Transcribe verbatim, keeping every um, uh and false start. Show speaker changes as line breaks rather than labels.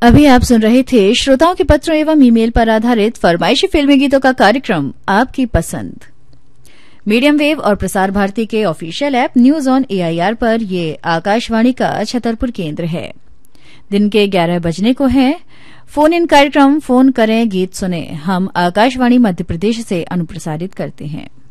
अभी आप सुन रहे थे श्रोताओं के पत्रों एवं ईमेल पर आधारित फरमाइशी फिल्मी गीतों का कार्यक्रम आपकी पसंद। मीडियम वेव और प्रसार भारती के official app news on AIR पर ये आकाशवाणी का छतरपुर केंद्र है। दिन के ग्यारह बजने को है। फोन इन कार्यक्रम फोन करें गीत सुने हम आकाशवाणी मध्य प्रदेश से अनुप्रसारित करते हैं।